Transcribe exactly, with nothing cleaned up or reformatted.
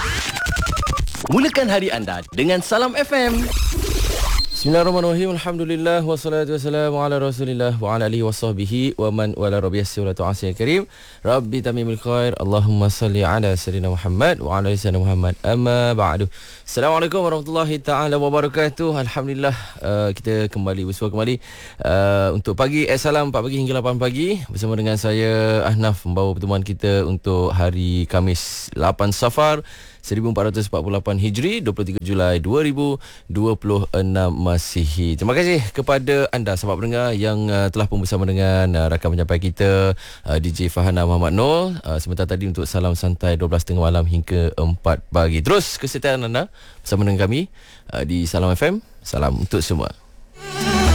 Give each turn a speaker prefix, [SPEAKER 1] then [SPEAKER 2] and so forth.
[SPEAKER 1] Mulakan hari anda dengan Salam F M.
[SPEAKER 2] Bismillahirrahmanirrahim. Alhamdulillah wassalatu wassalamu ala Rasulillah wa ala alihi wasahbihi wa man wala rabbiyasir wa ta'asir karim. Rabbi tamimil khair. Allahumma salli ala sayyidina Muhammad wa ala sayyidina Muhammad. Amma ba'du. Assalamualaikum warahmatullahi taala wabarakatuh. Alhamdulillah uh, kita kembali bersua kembali uh, untuk pagi eh, salam empat pagi hingga lapan pagi bersama dengan saya Ahnaf, membawa pertemuan kita untuk hari Khamis lapan Safar seribu empat ratus empat puluh lapan Hijri, dua puluh tiga Julai dua ribu dua puluh enam Masihi. Terima kasih kepada anda sahabat pendengar yang uh, telah pun bersama dengan uh, rakan penyampai kita uh, D J Fahana Muhammad Noor uh, sebentar tadi untuk salam santai dua belas tiga puluh malam hingga empat pagi. Terus kesetiaan anda bersama dengan kami uh, di Salam F M. Salam untuk semua.